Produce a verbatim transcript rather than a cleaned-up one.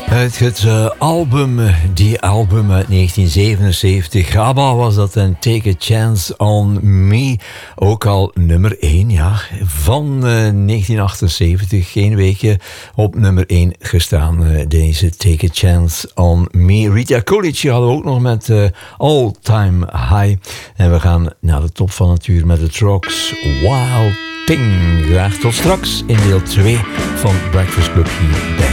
Het, het uh, album, die album uit negentien zevenenzeventig, ABBA was dat, en Take a Chance on Me, ook al nummer één, ja, van uh, negentien achtenzeventig, geen weekje op nummer één gestaan, uh, deze Take a Chance on Me. Rita Coolidge hadden we ook nog met uh, All Time High, en we gaan naar de top van het uur met de Trucks, Wild Thing. Graag tot straks in deel twee van Breakfast Club hier bij